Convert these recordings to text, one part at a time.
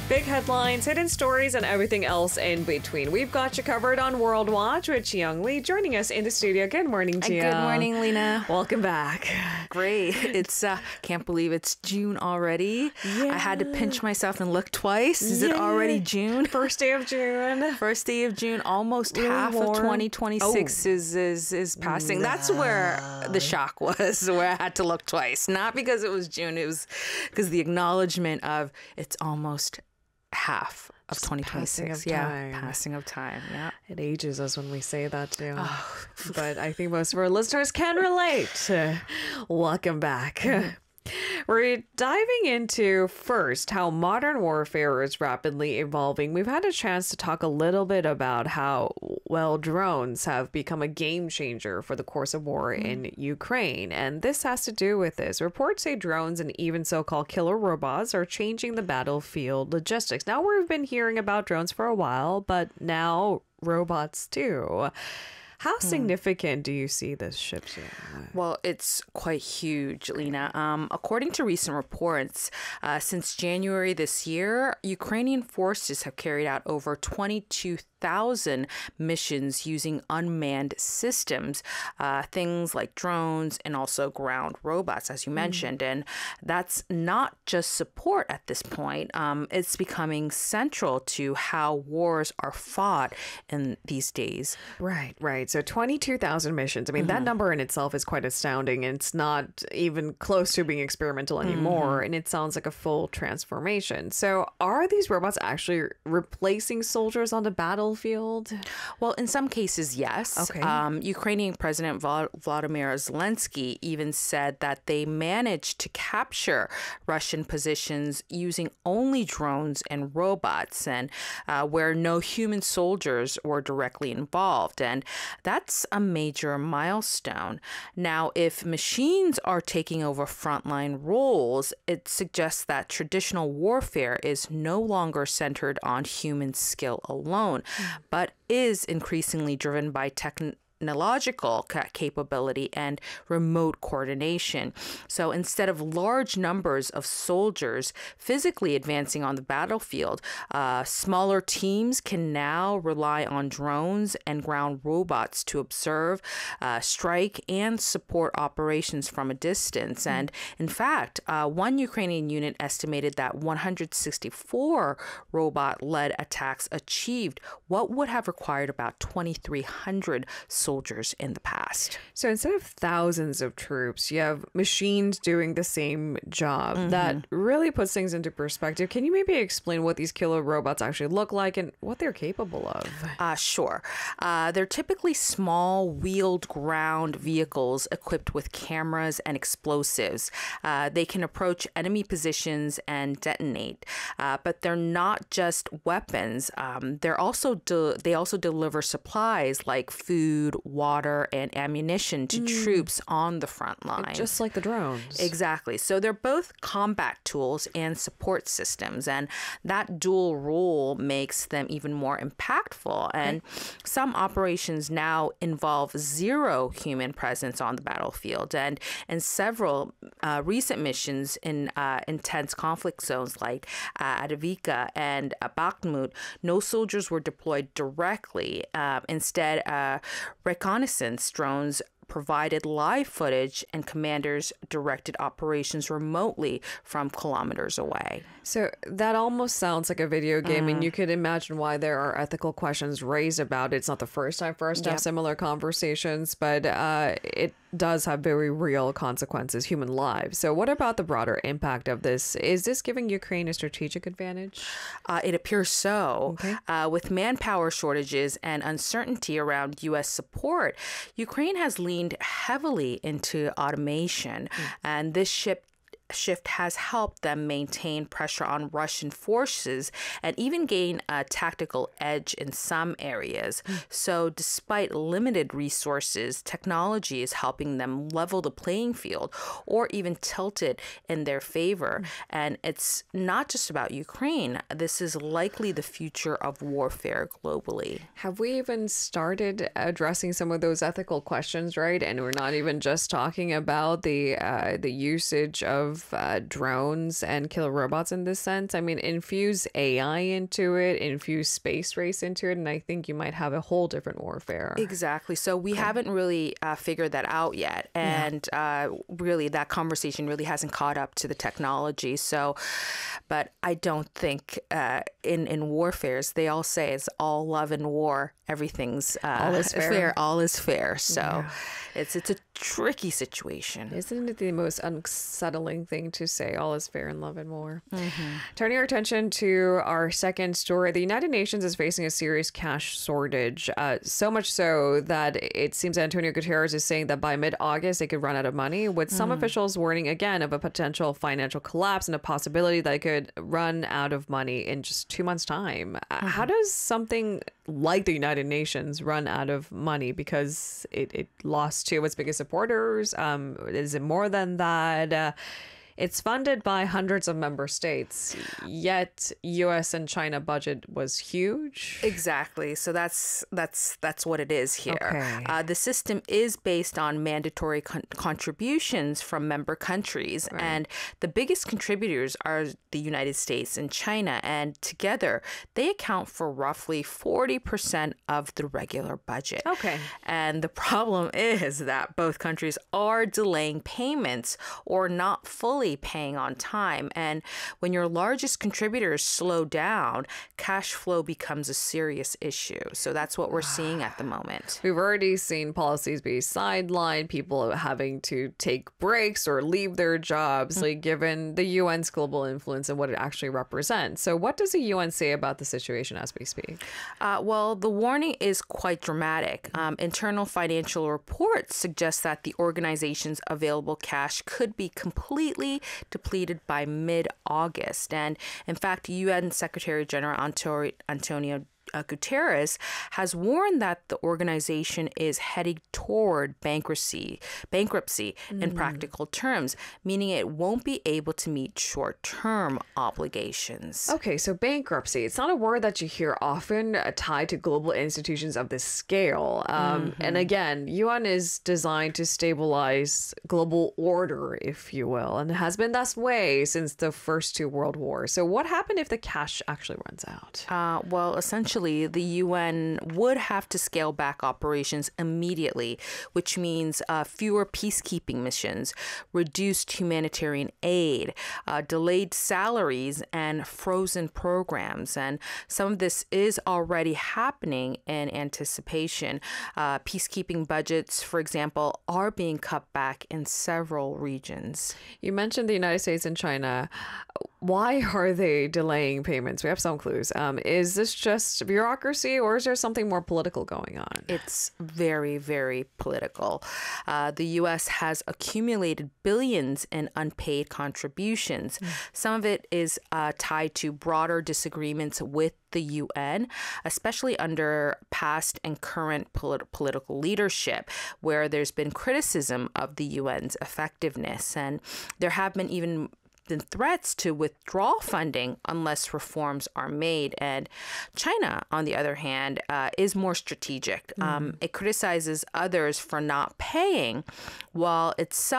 Big headlines, hidden stories, and everything else in between. We've got you covered on World Watch with Young Lee joining us in the studio. Good morning, Gia. Good morning, Lena. Welcome back. Great. It's can't believe it's June already. Yeah. I had to pinch myself and look twice. Is it already June? First day of June. First day of June. Almost Really half warm. of 2026 is passing. That's where the shock was, where I had to look twice. Not because it was June. It was because the acknowledgement of it's almost half of 2026. Passing of time. Yeah. It ages us when we say that too. But I think most of our listeners can relate. Welcome back. We're diving into first how modern warfare is rapidly evolving. We've had a chance to talk a little bit about how, well, drones have become a game changer for the course of war in Ukraine. And this has to do with this. Reports say drones and even so-called killer robots are changing the battlefield logistics. Now, we've been hearing about drones for a while, but now robots too. How significant do you see this shift? Well, it's quite huge, Lena. According to recent reports, since January this year, Ukrainian forces have carried out over 22,000 missions using unmanned systems, things like drones and also ground robots, as you mentioned. And that's not just support at this point. It's becoming central to how wars are fought in these days. Right. So 22,000 missions. I mean, that number in itself is quite astounding. And it's not even close to being experimental anymore. And it sounds like a full transformation. So are these robots actually replacing soldiers on the battlefield? Well, in some cases, yes. Okay. Ukrainian President Vladimir Zelensky even said that they managed to capture Russian positions using only drones and robots, and where no human soldiers were directly involved. And that's a major milestone. Now, if machines are taking over frontline roles, it suggests that traditional warfare is no longer centered on human skill alone, but is increasingly driven by technological capability and remote coordination. So instead of large numbers of soldiers physically advancing on the battlefield, smaller teams can now rely on drones and ground robots to observe, strike, and support operations from a distance. And in fact, one Ukrainian unit estimated that 164 robot-led attacks achieved what would have required about 2,300 soldiers in the past. So instead of thousands of troops, you have machines doing the same job. That really puts things into perspective. Can you maybe explain what these killer robots actually look like and what they're capable of? Sure. They're typically small wheeled ground vehicles equipped with cameras and explosives. They can approach enemy positions and detonate, but they're not just weapons. They also deliver supplies like food, water, and ammunition to troops on the front line. Just like the drones. Exactly. So they're both combat tools and support systems, and that dual role makes them even more impactful. And some operations now involve zero human presence on the battlefield, and several recent missions in intense conflict zones like Avdiivka and Bakhmut, no soldiers were deployed directly. Instead, reconnaissance drones provided live footage and commanders directed operations remotely from kilometers away. So that almost sounds like a video game, and you could imagine why there are ethical questions raised about it. It's not the first time for us to have similar conversations, but it does have very real consequences, human lives. So what about the broader impact of this? Is this giving Ukraine a strategic advantage? It appears so. With manpower shortages and uncertainty around U.S. support, Ukraine has leaned heavily into automation, and this shift has helped them maintain pressure on Russian forces and even gain a tactical edge in some areas. So despite limited resources, technology is helping them level the playing field or even tilt it in their favor. And it's not just about Ukraine. This is likely the future of warfare globally. Have we even started addressing some of those ethical questions, right? And we're not even just talking about the usage of of drones and killer robots in this sense. I mean, infuse AI into it, infuse space race into it, and I think you might have a whole different warfare. Exactly. So we haven't really figured that out yet. And really, that conversation really hasn't caught up to the technology. So, but I don't think in warfares, they all say it's all love and war. Everything's all is fair. All is fair. So it's a tricky situation. Isn't it the most unsettling thing to say? All is fair in love and war. Turning our attention to our second story, the United Nations is facing a serious cash shortage. So much so that it seems Antonio Guterres is saying that by mid-August they could run out of money, with some officials warning again of a potential financial collapse and a possibility that it could run out of money in just 2 months' time. How does something like the United Nations run out of money because it lost two of its biggest supporters? Is it more than that? It's funded by hundreds of member states, yet U.S. and China budget was huge. Exactly. So that's what it is here. Okay. The system is based on mandatory contributions from member countries, and the biggest contributors are the United States and China, and together they account for roughly 40% of the regular budget. Okay. And the problem is that both countries are delaying payments or not fully paying on time. And when your largest contributors slow down, cash flow becomes a serious issue. So that's what we're seeing at the moment. We've already seen policies be sidelined, people having to take breaks or leave their jobs, like given the UN's global influence and what it actually represents. So what does the UN say about the situation as we speak? Well, the warning is quite dramatic. Internal financial reports suggest that the organization's available cash could be completely depleted by mid-August. And in fact, UN Secretary General Antonio Guterres has warned that the organization is heading toward bankruptcy in practical terms, meaning it won't be able to meet short-term obligations. Okay, so bankruptcy, it's not a word that you hear often tied to global institutions of this scale. And again, UN is designed to stabilize global order, if you will, and it has been that way since the first two world wars. So what happened if the cash actually runs out? Well, essentially, the UN would have to scale back operations immediately, which means fewer peacekeeping missions, reduced humanitarian aid, delayed salaries, and frozen programs. And some of this is already happening in anticipation. Peacekeeping budgets, for example, are being cut back in several regions. You mentioned the United States and China. Why are they delaying payments? We have some clues. Is this just bureaucracy, or is there something more political going on? It's very, very political. The U.S. has accumulated billions in unpaid contributions. Some of it is tied to broader disagreements with the UN, especially under past and current political leadership, where there's been criticism of the UN's effectiveness. And there have been even threats to withdraw funding unless reforms are made. And China, on the other hand, is more strategic. It criticizes others for not paying, while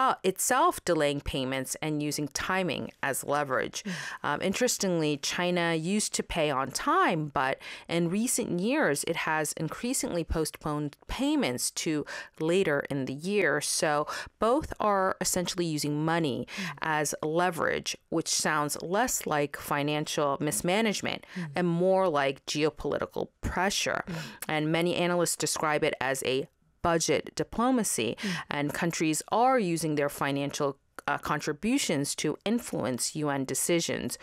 itself delaying payments and using timing as leverage. Interestingly, China used to pay on time, but in recent years, it has increasingly postponed payments to later in the year. So both are essentially using money as leverage, which sounds less like financial mismanagement and more like geopolitical pressure. And many analysts describe it as a budget diplomacy, and countries are using their financial contributions to influence UN decisions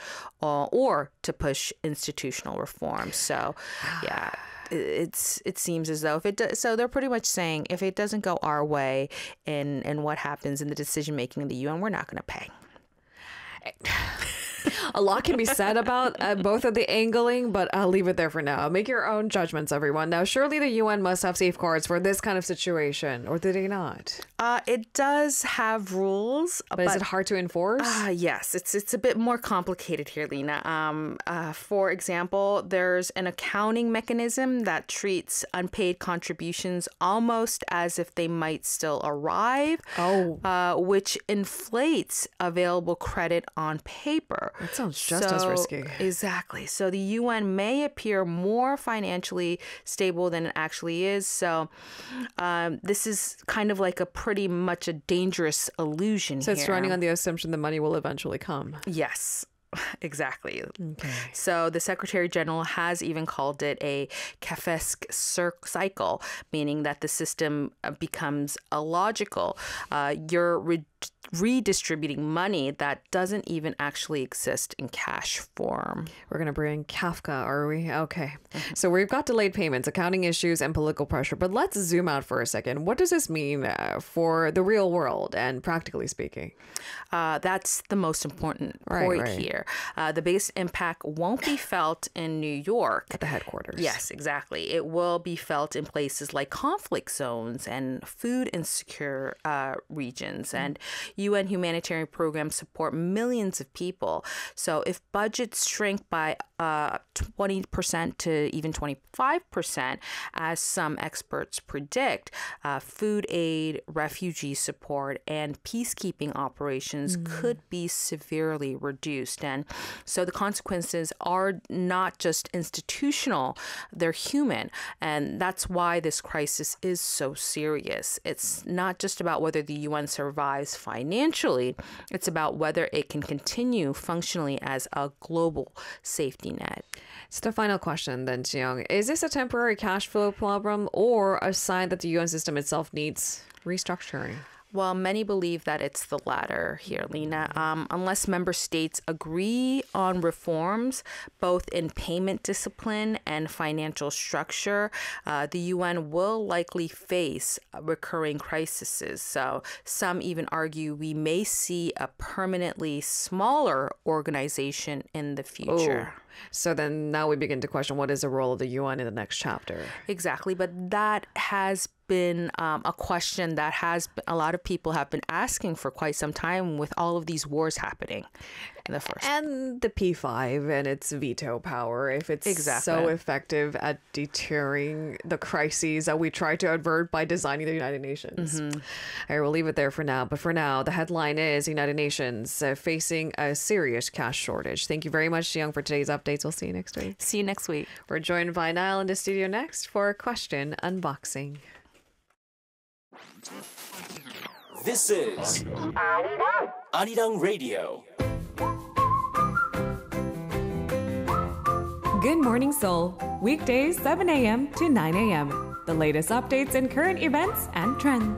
or to push institutional reforms. So, yeah. It seems as though so they're pretty much saying if it doesn't go our way in what happens in the decision making in the UN, we're not going to pay. A lot can be said about both of the angling, but I'll leave it there for now. Make your own judgments, everyone. Now, surely the UN must have safeguards for this kind of situation, or do they not? It does have rules, But is it hard to enforce? Yes, it's a bit more complicated here, Lena. For example, there's an accounting mechanism that treats unpaid contributions almost as if they might still arrive, which inflates available credit on paper. That sounds just as risky. Exactly. So the UN may appear more financially stable than it actually is. So this is kind of like a pretty much a dangerous illusion So here. it's running on the assumption the money will eventually come. Yes. Exactly. Okay. So the Secretary General has even called it a Kafkaesque cycle, meaning that the system becomes illogical. You're redistributing money that doesn't even actually exist in cash form. We're going to bring Kafka, are we? Okay. So we've got delayed payments, accounting issues, and political pressure. But let's zoom out for a second. What does this mean for the real world and practically speaking? That's the most important point here. The biggest impact won't be felt in New York. At the headquarters. Yes, exactly. It will be felt in places like conflict zones and food insecure regions. And UN humanitarian programs support millions of people. So if budgets shrink by 20% to even 25%, as some experts predict, food aid, refugee support, and peacekeeping operations could be severely reduced. And so the consequences are not just institutional, they're human. And that's why this crisis is so serious. It's not just about whether the UN survives financially, it's about whether it can continue functionally as a global safety net. So the final question then, Jiyoung. Is this a temporary cash flow problem or a sign that the UN system itself needs restructuring? Well, many believe that it's the latter here, Lena. Unless member states agree on reforms, both in payment discipline and financial structure, the UN will likely face recurring crises. So some even argue we may see a permanently smaller organization in the future. Oh. So then now we begin to question what is the role of the UN in the next chapter. Exactly. But that has been a question that a lot of people have been asking for quite some time with all of these wars happening in the first. And the P5 and its veto power, if it's so effective at deterring the crises that we try to avert by designing the United Nations. All right, we'll leave it there for now. But for now, the headline is United Nations facing a serious cash shortage. Thank you very much, Jiyoung, for today's updates. We'll see you next week. See you next week. We're joined by Niall in the studio next for Question Unboxing. This is Arirang Radio. Good Morning Seoul, weekdays 7 a.m. to 9 a.m. The latest updates and current events and trends.